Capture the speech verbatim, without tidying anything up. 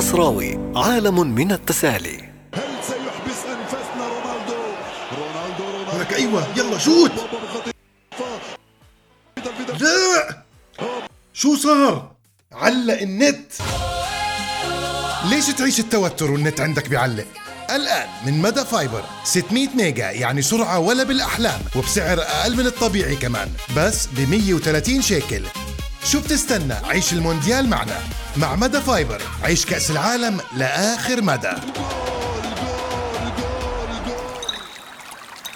الخصراوي، عالم من التسالي. هل سيحبس أنفاسنا رونالدو؟ رونالدو رونالدو ولك أيوة يلا شوت. لا شو صار؟ علق النت. ليش تعيش التوتر والنت عندك بيعلق؟ الآن من مدى فايبر ستمية ميجا، يعني سرعة ولا بالأحلام، وبسعر أقل من الطبيعي كمان، بس ب مية وثلاثين شيكل. شو بتستنى؟ عيش المونديال معنا. مع مدى فايبر عيش كأس العالم لآخر مدى.